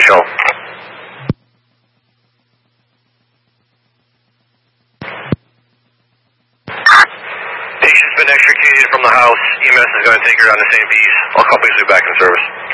call. Patient's been extricated from the house. EMS is going to take her down to St. P's. All companies will be back in service.